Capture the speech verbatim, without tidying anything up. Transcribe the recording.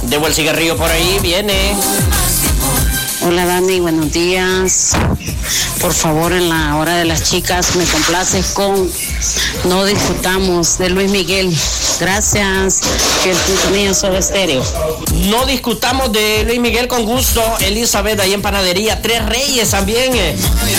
Debo el cigarrillo por ahí, viene. Hola Dani, buenos días. Por favor, en la hora de las chicas, me complaces con No Discutamos de Luis Miguel. Gracias. Que el sintonía Soda Estéreo. No Discutamos de Luis Miguel, con gusto. Elizabeth, ahí en Panadería Tres Reyes también.